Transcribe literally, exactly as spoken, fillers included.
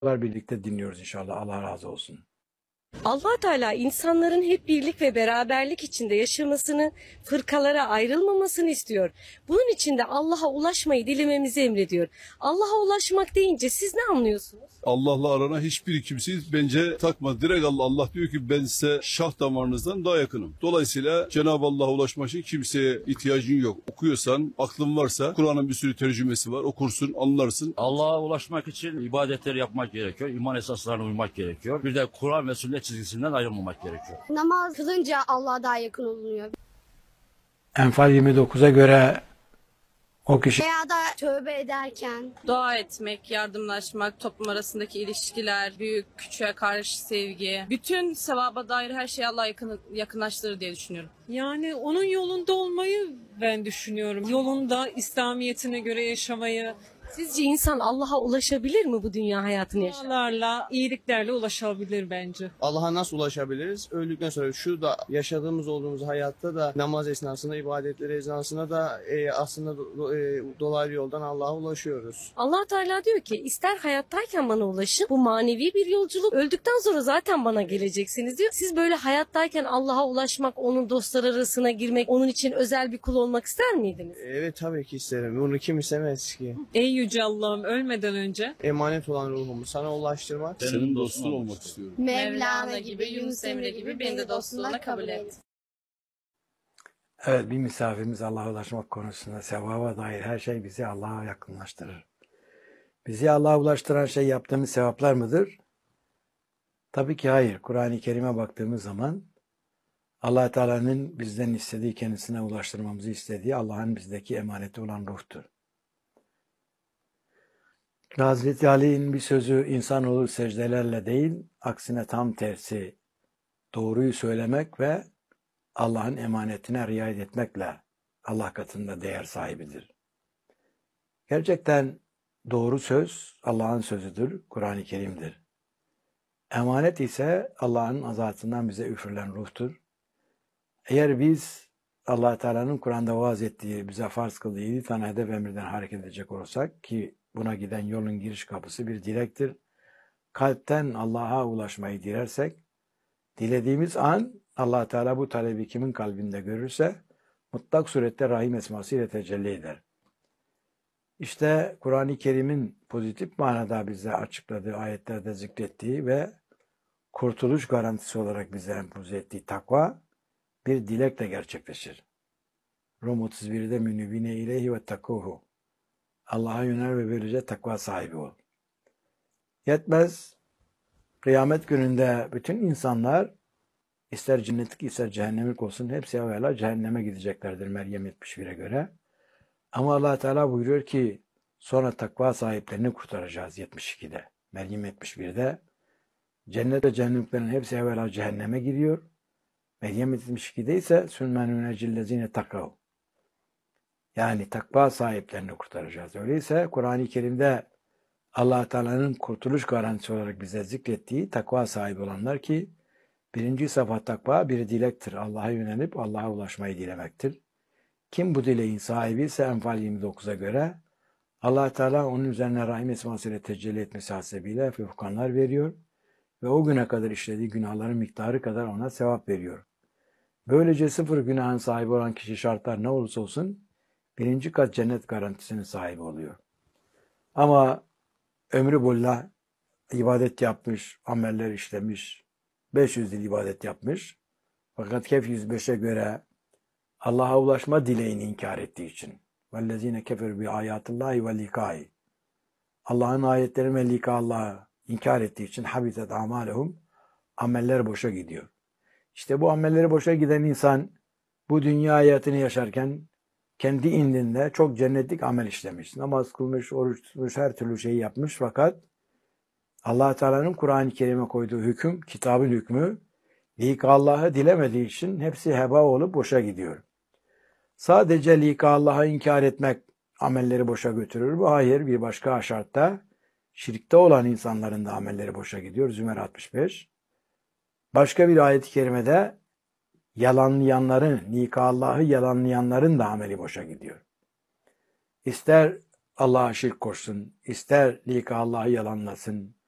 birlikte dinliyoruz inşallah. Allah razı olsun. Allah Teala insanların hep birlik ve beraberlik içinde yaşamasını, fırkalara ayrılmamasını istiyor. Bunun için de Allah'a ulaşmayı dilememizi emrediyor. Allah'a ulaşmak deyince siz ne anlıyorsunuz? Allah'la arana hiçbir kimseyi bence takma. Direkt Allah, Allah diyor ki ben size şah damarınızdan daha yakınım. Dolayısıyla Cenab-ı Allah'a ulaşmak için kimseye ihtiyacın yok. Okuyorsan, aklın varsa Kur'an'ın bir sürü tercümesi var. Okursun, anlarsın. Allah'a ulaşmak için ibadetleri yapmak gerekiyor. İman esaslarına uymak gerekiyor. Bir de Kur'an ve sünnet çizgisinden ayrılmamak gerekiyor. Namaz kılınca Allah'a daha yakın olunuyor. Enfal yirmi dokuza göre o kişi Veya da tövbe ederken. Dua etmek, yardımlaşmak, toplum arasındaki ilişkiler, büyük küçüğe karşı sevgi, bütün sevaba dair her şey Allah'a yakın, yakınlaştırır diye düşünüyorum. Yani onun yolunda olmayı ben düşünüyorum. Yolunda, İslamiyetine göre yaşamayı, Sizce insan Allah'a ulaşabilir mi bu dünya hayatını yaşarken? dualarla, iyiliklerle ulaşabilir bence. Allah'a nasıl ulaşabiliriz? Öldükten sonra şu da yaşadığımız olduğumuz hayatta da namaz esnasında, ibadetleri esnasında da e, aslında do, e, dolaylı yoldan Allah'a ulaşıyoruz. Allah Teala diyor ki ister hayattayken bana ulaşın. Bu manevi bir yolculuk. Öldükten sonra zaten bana geleceksiniz diyor. Siz böyle hayattayken Allah'a ulaşmak, onun dostlar arasına girmek, onun için özel bir kul olmak ister miydiniz? Evet tabii ki isterim. Bunu kim istemez ki? Ey Yüce Allah'ım, ölmeden önce Emanet olan ruhumu sana ulaştırmak. Senin dostun olmak istiyorum. Mevlana gibi, Yunus Emre gibi beni de dostluğuna kabul et. evet bir misafirimiz Allah'a ulaşmak konusunda sevaba dair her şey bizi Allah'a yakınlaştırır. Bizi Allah'a ulaştıran şey yaptığımız sevaplar mıdır? Tabii ki hayır. Kur'an-ı Kerim'e baktığımız zaman Allah Teala'nın bizden istediği, kendisine ulaştırmamızı istediği Allah'ın bizdeki emaneti olan ruhtur. Hazreti Ali'nin bir sözü insanoğlu secdelerle değil, aksine tam tersi doğruyu söylemek ve Allah'ın emanetine riayet etmekle Allah katında değer sahibidir. Gerçekten doğru söz Allah'ın sözüdür, Kur'an-ı Kerim'dir. Emanet ise Allah'ın azatından bize üfürülen ruhtur. Eğer biz Allah Teala'nın Kur'an'da vaaz ettiği, bize farz kıldığı yedi tane hedef emirden hareket edecek olursak ki buna giden yolun giriş kapısı bir dilektir. Kalpten Allah'a ulaşmayı dilersek, dilediğimiz an Allah Teala bu talebi kimin kalbinde görürse mutlak surette Rahim esmasıyla tecelli eder. İşte Kur'an-ı Kerim'in pozitif manada bize açıkladığı, ayetlerde zikrettiği ve kurtuluş garantisi olarak bize empoze ettiği takva bir dilekle gerçekleşir. Rum otuz birde münibine ileyhi ve takuhu. Allah'a yönel ve böylece takva sahibi ol. Yetmez, kıyamet gününde bütün insanlar ister cennetlik ister cehennemlik olsun hepsi evvela cehenneme gideceklerdir Meryem yetmiş bire göre. Ama Allah Teala buyuruyor ki sonra takva sahiplerini kurtaracağız yetmiş ikide. Meryem yetmiş birde cennet ve cehennemliklerin hepsi evvela cehenneme giriyor. Meryem yetmiş ikide ise sünmenü necillezine takav. Yani takva sahiplerini kurtaracağız. Öyleyse Kur'an-ı Kerim'de Allah Teala'nın kurtuluş garantisi olarak bize zikrettiği takva sahibi olanlar ki birinci sıfat takva bir dilektir. Allah'a yönelip Allah'a ulaşmayı dilemektir. Kim bu dileğin sahibi ise Enfal yirmi dokuza göre Allah Teala onun üzerine rahim esmasıyla tecelli etmesi hasebiyle furkanlar veriyor ve o güne kadar işlediği günahların miktarı kadar ona sevap veriyor. Böylece sıfır günahın sahibi olan kişi şartlar ne olursa olsun birinci kat cennet garantisinin sahibi oluyor. Ama ömrü boyunca ibadet yapmış, ameller işlemiş, beş yüz yıl ibadet yapmış. Fakat Kehf yüz beşe göre Allah'a ulaşma dileğini inkar ettiği için وَالَّذ۪ينَ كَفَرُوا بِآيَاتِ اللّٰهِ وَلِقَائِ Allah'ın ayetleri ve lika Allah'ı inkar ettiği için habitet amalehum ameller boşa gidiyor. İşte bu amelleri boşa giden insan bu dünya hayatını yaşarken kendi indinde çok cennetlik amel işlemiş. Namaz kılmış, oruç tutmuş, her türlü şeyi yapmış fakat Allah Teala'nın Kur'an-ı Kerim'e koyduğu hüküm, kitabın hükmü lika Allah'ı dilemediği için hepsi heba olup boşa gidiyor. Sadece lika Allah'ı inkar etmek amelleri boşa götürür mü? Hayır, bir başka şartta şirkte olan insanların da amelleri boşa gidiyor. Zümer altmış beş. Başka bir ayet-i kerimede yalanlayanların, lika Allah'ı yalanlayanların da ameli boşa gidiyor. İster Allah'a şirk koşsun, ister lika Allah'ı yalanlasın,